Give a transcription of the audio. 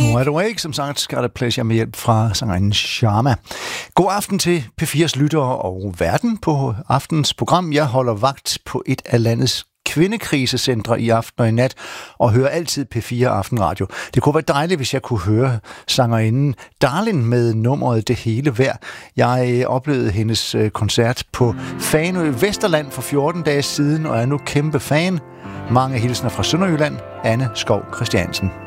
Wide Awake, som sagt, Got a Pleasure med hjælp fra sangerinden Sharma. God aften til P4's lyttere og verden på aftens program. Jeg holder vagt på et af landets kvindekrisecentre i aften og i nat, og hører altid P4 Aftenradio. Det kunne være dejligt, hvis jeg kunne høre sangerinden Darlin med nummeret Det Hele Værd. Jeg oplevede hendes koncert på Fanø Vesterland for 14 dage siden, og er nu kæmpe fan. Mange hilsner fra Sønderjylland. Anne Skov Christiansen.